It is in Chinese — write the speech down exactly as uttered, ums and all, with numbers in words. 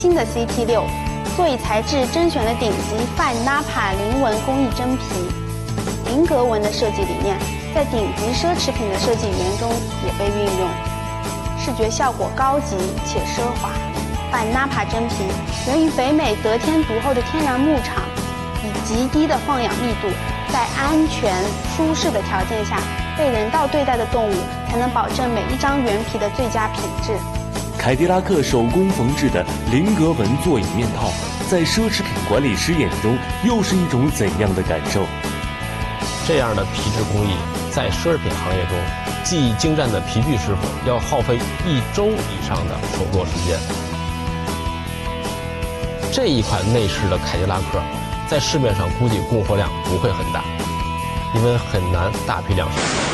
新的 C T 六，座椅材质甄选了顶级 Fine Napa 菱纹工艺真皮，菱格纹的设计理念在顶级奢侈品的设计语言中也被运用，视觉效果高级且奢华。Fine Napa 真皮源于北美得天独厚的天然牧场，以极低的放养密度，在安全舒适的条件下，被人道对待的动物才能保证每一张原皮的最佳品质。 凯迪拉克手工缝制的菱格纹座椅面套，在奢侈品管理师眼中又是一种怎样的感受？ 这样的皮质工艺在奢侈品行业中，技艺精湛的皮具师傅要耗费一周以上的手作时间。这一款内饰的凯迪拉克，在市面上估计供货量不会很大，因为很难大批量生产。